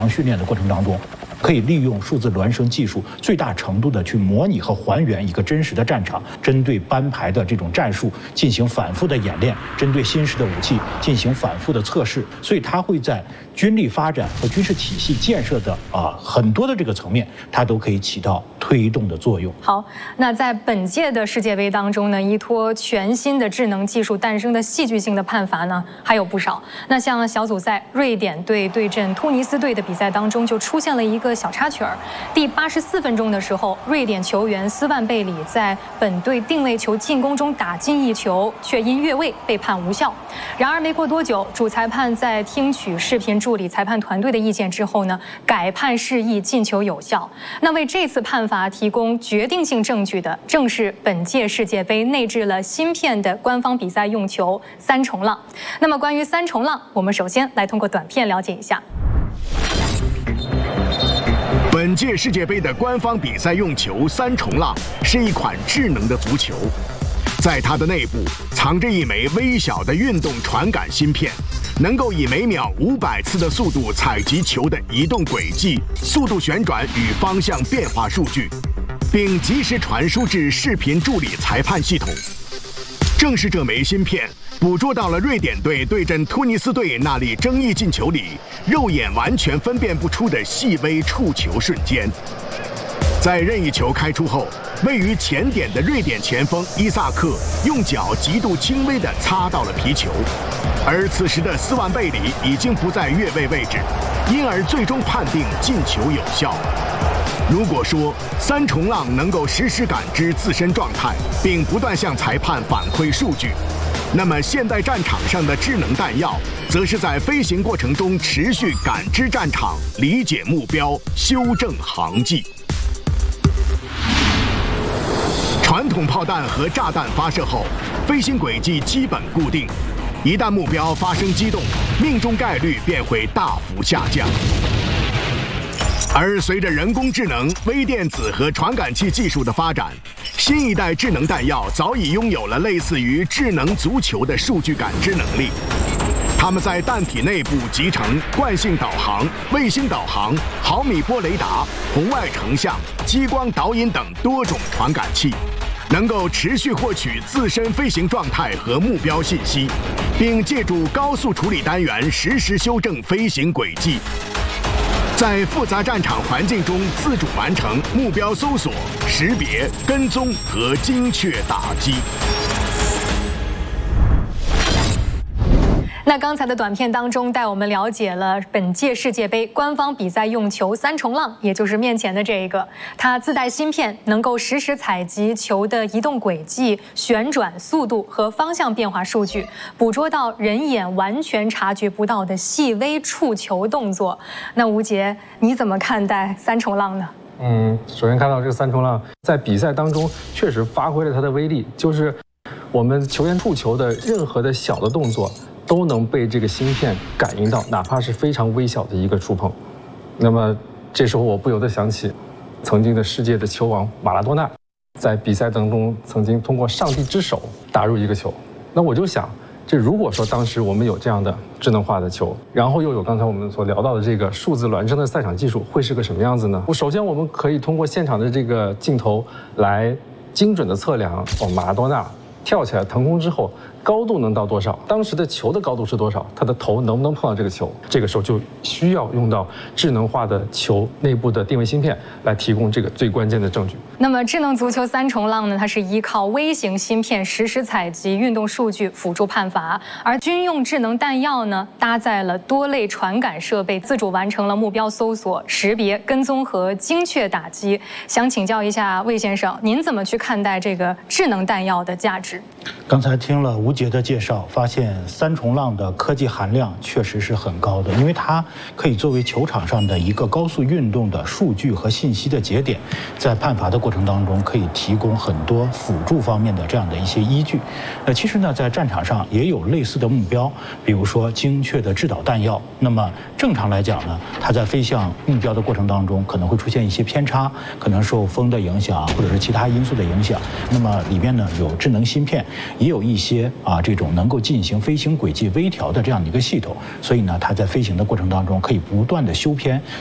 训练的过程当中，可以利用数字孪生技术，最大程度的去模拟和还原一个真实的战场，针对班排的这种战术进行反复的演练，针对新式的武器进行反复的测试，所以它会在军力发展和军事体系建设的很多的这个层面，它都可以起到推动的作用。 好，那在本届的世界杯当中呢，依托全新的智能技术诞生的戏剧性的判罚呢还有不少。那像小组赛瑞典队对阵突尼斯队的比赛当中，就出现了一个小插曲儿。第84分钟的时候，瑞典球员斯万贝里在本队定位球进攻中打进一球，却因越位被判无效。然而没过多久，主裁判在听取视频助理裁判团队的意见之后呢，改判示意进球有效。那为这次判罚提供决定性证据的，正是本届世界杯内置了芯片的官方比赛用球三重浪。那么关于三重浪，我们首先来通过短片了解一下。 本届世界杯的官方比赛用球三重浪是一款智能的足球，在它的内部藏着一枚微小的运动传感芯片，能够以每秒500次的速度采集球的移动轨迹、速度旋转与方向变化数据，并及时传输至视频助理裁判系统。正是这枚芯片捕捉到了瑞典队对阵突尼斯队那粒争议进球里肉眼完全分辨不出的细微触球瞬间。在任意球开出后，位于前点的瑞典前锋伊萨克用脚极度轻微地擦到了皮球，而此时的斯万贝里已经不在越位位置，因而最终判定进球有效。如果说三重浪能够实时感知自身状态，并不断向裁判反馈数据，那么现代战场上的智能弹药，则是在飞行过程中持续感知战场、理解目标、修正航迹。传统炮弹和炸弹发射后，飞行轨迹基本固定，一旦目标发生机动，命中概率便会大幅下降。而随着人工智能、微电子和传感器技术的发展，新一代智能弹药早已拥有了类似于智能足球的数据感知能力。它们在弹体内部集成惯性导航、卫星导航、毫米波雷达、红外成像、激光导引等多种传感器，能够持续获取自身飞行状态和目标信息，并借助高速处理单元实时修正飞行轨迹，在复杂战场环境中自主完成目标搜索、识别、跟踪和精确打击。 那刚才的短片当中带我们了解了本届世界杯官方比赛用球三重浪，也就是面前的这一个，它自带芯片，能够实时采集球的移动轨迹、旋转速度和方向变化数据，捕捉到人眼完全察觉不到的细微触球动作。那吴杰，你怎么看待三重浪呢？ 首先看到这个三重浪在比赛当中确实发挥了它的威力，就是我们球员触球的任何的小的动作都能被这个芯片感应到，哪怕是非常微小的一个触碰。那么这时候我不由得想起曾经的世界的球王马拉多纳，在比赛当中曾经通过上帝之手打入一个球。那我就想，这如果说当时我们有这样的智能化的球，然后又有刚才我们所聊到的这个数字孪生的赛场技术，会是个什么样子呢？首先我们可以通过现场的这个镜头来精准的测量马拉多纳跳起来腾空之后高度能到多少，当时的球的高度是多少，他的头能不能碰到这个球，这个时候就需要用到智能化的球内部的定位芯片来提供这个最关键的证据。 那么智能足球三重浪呢，它是依靠微型芯片实时采集运动数据辅助判罚，而军用智能弹药呢，搭载了多类传感设备，自主完成了目标搜索、识别、跟踪和精确打击。想请教一下魏先生，您怎么去看待这个智能弹药的价值？ 刚才听了吴杰的介绍，发现三重浪的科技含量确实是很高的，因为它可以作为球场上的一个高速运动的数据和信息的节点，在判罚的过程当中可以提供很多辅助方面的这样的一些依据。其实呢，在战场上也有类似的目标，比如说精确的制导弹药。那么正常来讲呢，它在飞向目标的过程当中可能会出现一些偏差，可能受风的影响或者是其他因素的影响。那么里面呢有智能芯片，也有一些这种能够进行飞行轨迹微调的这样的一个系统，所以呢它在飞行的过程当中可以不断的修偏。